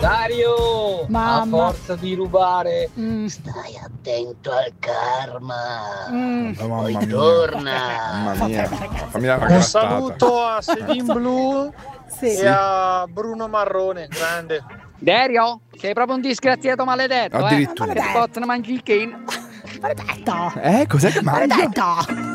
Dario, Mamma. a forza di rubare, stai attento al karma. Poi Mamma torna. mia, fammi la Un ragazzata. saluto a Sedin Blu Sì. e a Bruno Marrone, grande. Dario, sei proprio un disgraziato maledetto, Addirittura. Che ti possono mangiare il cane. Maledetto. Cos'è che mangia? Maledetto.